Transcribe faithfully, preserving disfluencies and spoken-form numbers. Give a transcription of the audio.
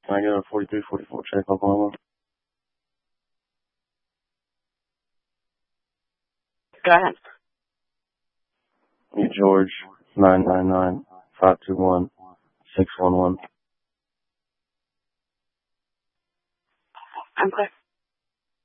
Can I get a forty-three forty-four check, Oklahoma? Go ahead. Meet George, nine nine nine, five two one, six one one. I'm clear.